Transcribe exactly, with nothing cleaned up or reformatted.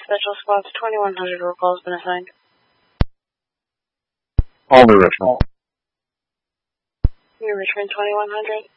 Special Squads twenty-one hundred, roll call has been assigned. All the Richmond. New Richmond twenty-one hundred.